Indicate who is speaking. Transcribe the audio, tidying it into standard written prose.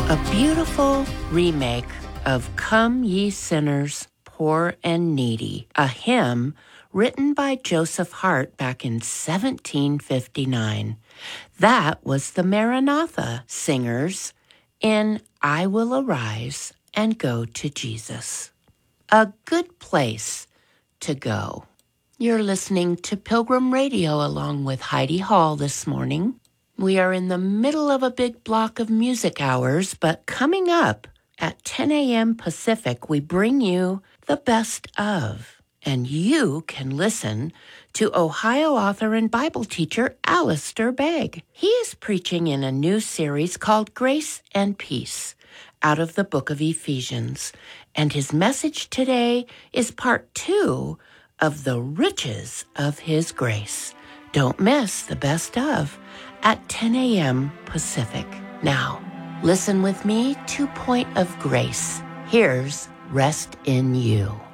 Speaker 1: A beautiful remake of Come Ye Sinners, Poor and Needy, a hymn written by Joseph Hart back in 1759. That was the Maranatha Singers in I Will Arise and Go to Jesus. A good place to go. You're listening to Pilgrim Radio along with Heidi Hall this morning. We are in the middle of a big block of music hours, but coming up at 10 a.m. Pacific, we bring you the best of. And you can listen to Ohio author and Bible teacher Alistair Begg. He is preaching in a new series called Grace and Peace out of the book of Ephesians. And his message today is part 2 of the riches of his grace. Don't miss the best of at 10 a.m. Pacific. Now, listen with me to Point of Grace. Here's Rest in You.